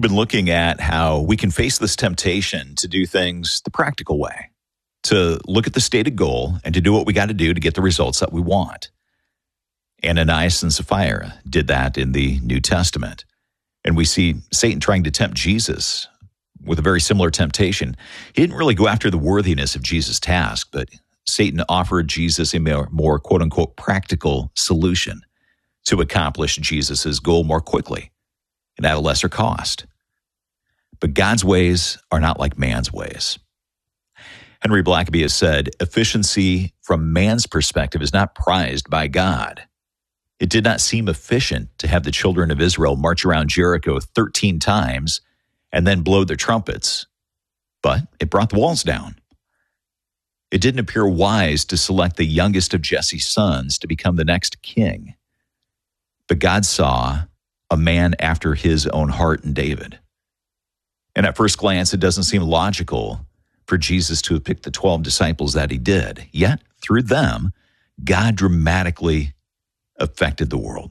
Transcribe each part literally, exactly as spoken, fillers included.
been looking at how we can face this temptation to do things the practical way, to look at the stated goal and to do what we got to do to get the results that we want. Ananias and Sapphira did that in the New Testament. And we see Satan trying to tempt Jesus with a very similar temptation. He didn't really go after the worthiness of Jesus' task, but Satan offered Jesus a more, more quote-unquote practical solution to accomplish Jesus' goal more quickly and at a lesser cost. But God's ways are not like man's ways. Henry Blackaby has said, efficiency from man's perspective is not prized by God. It did not seem efficient to have the children of Israel march around Jericho thirteen times and then blow their trumpets, but it brought the walls down. It didn't appear wise to select the youngest of Jesse's sons to become the next king. But God saw a man after his own heart in David. And at first glance, it doesn't seem logical for Jesus to have picked the twelve disciples that he did. Yet, through them, God dramatically affected the world.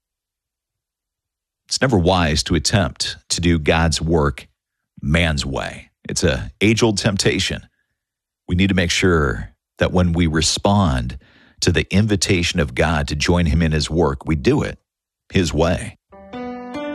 It's never wise to attempt to do God's work man's way. It's an age-old temptation. We need to make sure that when we respond to the invitation of God to join him in his work, we do it his way.